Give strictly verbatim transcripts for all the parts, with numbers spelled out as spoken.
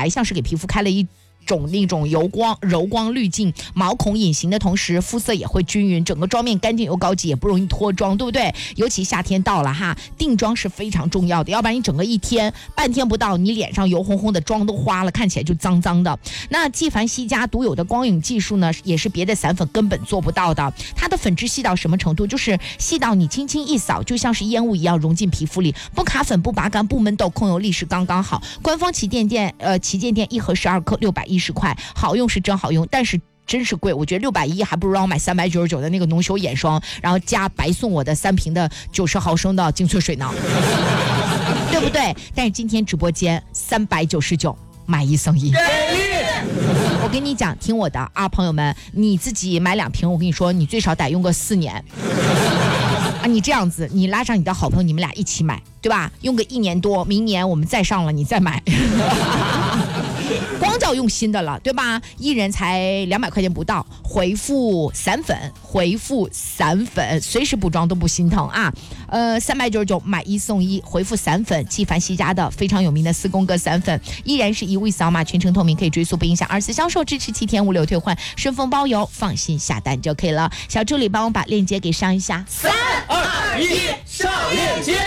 白，像是给皮肤开了一种那种油光柔光滤镜，毛孔隐形的同时肤色也会均匀，整个妆面干净又高级，也不容易脱妆，对不对？尤其夏天到了哈，定妆是非常重要的，要不然你整个一天半天不到，你脸上油红红的，妆都花了，看起来就脏脏的。那纪梵希家独有的光影技术呢，也是别的散粉根本做不到的。它的粉质细到什么程度？就是细到你轻轻一扫，就像是烟雾一样融进皮肤里，不卡粉、不拔干、不闷痘，控油力是刚刚好。官方旗舰店呃旗舰店一盒十二克，六百一十块，好用是真好用，但是真是贵，我觉得六百一还不如让我买三百九十九的那个浓修眼霜，然后加白送我的三瓶的九十毫升的精粹水囊，对不对？但是今天直播间三百九十九买一送一。我跟你讲，听我的啊，朋友们，你自己买两瓶，我跟你说，你最少得用个四年。啊，你这样子，你拉上你的好朋友，你们俩一起买，对吧？用个一年多，明年我们再上了，你再买。光照用新的了，对吧？一人才两百块钱不到，回复散粉，回复散粉，随时补妆都不心疼啊！呃，三百九十九买一送一，回复散粉，纪梵希家的非常有名的四宫格散粉，依然是一位扫码，全程透明，可以追溯，不影响二次销售，支持七天无理由退换，顺丰包邮，放心下单就可以了。小助理帮我把链接给上一下， 三二一，上链接。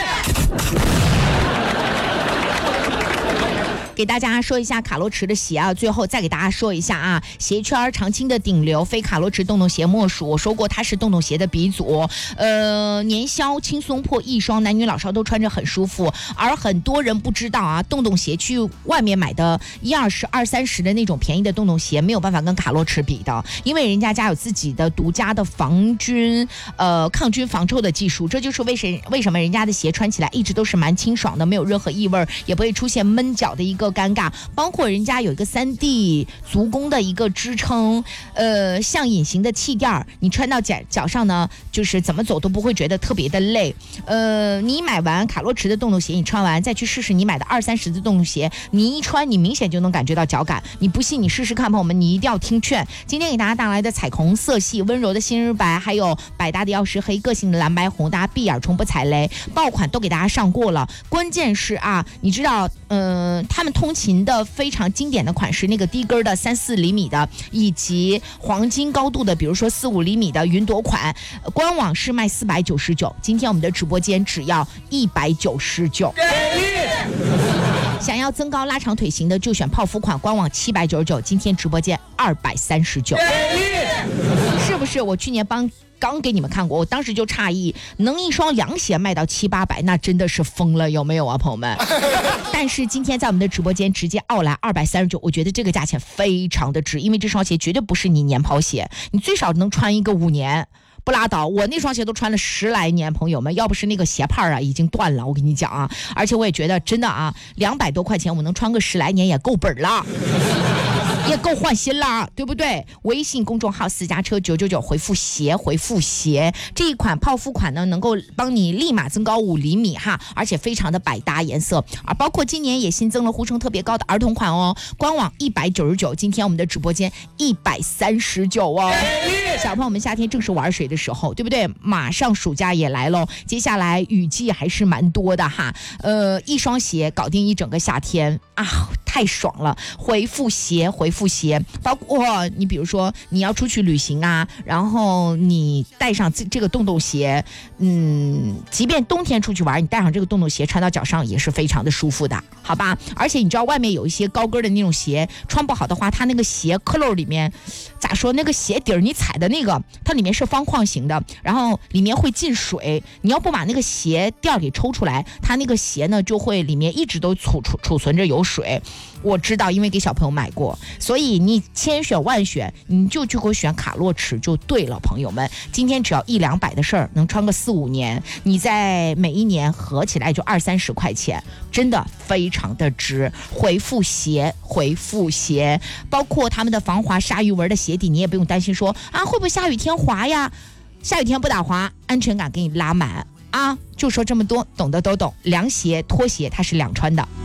给大家说一下卡洛驰的鞋啊，最后再给大家说一下啊，鞋圈常青的顶流非卡洛驰洞洞鞋莫属，我说过它是洞洞鞋的鼻祖，呃，年销轻松破一双，男女老少都穿着很舒服。而很多人不知道啊，洞洞鞋去外面买的一二十、二三十的那种便宜的洞洞鞋没有办法跟卡洛驰比的，因为人家家有自己的独家的防菌、呃抗菌防臭的技术，这就是为什为什么人家的鞋穿起来一直都是蛮清爽的，没有任何异味，也不会出现闷脚的一个尴尬。包括人家有一个三 D 足弓的一个支撑，呃，像隐形的气垫，你穿到脚脚上呢，就是怎么走都不会觉得特别的累。呃，你买完卡洛驰的洞洞鞋，你穿完再去试试你买的二三十的洞洞鞋，你一穿你明显就能感觉到脚感。你不信你试试看，朋友们，你一定要听劝。今天给大家带来的彩虹色系、温柔的杏仁白，还有百搭的曜石黑、个性的蓝白红，大家闭眼冲不踩雷，爆款都给大家上过了。关键是啊，你知道，嗯、呃，他们通勤的非常经典的款式，那个低跟的三四厘米的，以及黄金高度的，比如说四五厘米的云朵款，官网是卖四百九十九，今天我们的直播间只要一百九十九。想要增高拉长腿型的就选泡芙款，官网七百九十九，今天直播间二百三十九。是不是？我去年帮刚给你们看过，我当时就诧异，能一双凉鞋卖到七八百，那真的是疯了，有没有啊，朋友们？但是今天在我们的直播间直接奥莱二百三十九，我觉得这个价钱非常的值，因为这双鞋绝对不是你年跑鞋，你最少能穿一个五年。不拉倒，我那双鞋都穿了十来年，朋友们，要不是那个鞋帕啊已经断了，我跟你讲啊，而且我也觉得真的啊，两百多块钱我能穿个十来年也够本了。也够换新了，对不对？微信公众号私家车九九九，回复鞋，回复鞋，这一款泡芙款呢，能够帮你立马增高五厘米哈，而且非常的百搭颜色，而包括今年也新增了呼声特别高的儿童款哦，官网一百九十九，今天我们的直播间一百三十九哦。小朋友们夏天正是玩水的时候，对不对？马上暑假也来喽，接下来雨季还是蛮多的哈，呃，一双鞋搞定一整个夏天啊，太爽了！回复鞋，回复鞋，包括你比如说你要出去旅行啊，然后你带上这这个洞洞鞋，嗯，即便冬天出去玩，你带上这个洞洞鞋穿到脚上也是非常的舒服的，好吧？而且你知道外面有一些高跟的那种鞋，穿不好的话，它那个鞋壳漏里面咋说？那个鞋底儿你踩的那个，它里面是方框形的，然后里面会进水，你要不把那个鞋垫给抽出来，它那个鞋呢就会里面一直都储储储存着有水。我知道，因为给小朋友买过，所以你千选万选，你就去给我选卡洛驰就对了，朋友们。今天只要一两百的事儿，能穿个四五年，你在每一年合起来就二三十块钱，真的非常的值。回复鞋，回复鞋，包括他们的防滑鲨鱼纹的鞋底，你也不用担心说啊会不会下雨天滑呀？下雨天不打滑，安全感给你拉满啊！就说这么多，懂的都懂。凉鞋、拖鞋它是两穿的。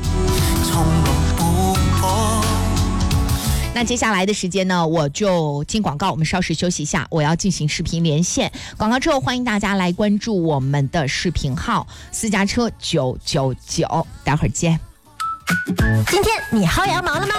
那接下来的时间呢，我就进广告，我们稍事休息一下，我要进行视频连线。广告之后，欢迎大家来关注我们的视频号私家车九九九，待会儿见。 今天你薅羊毛了吗？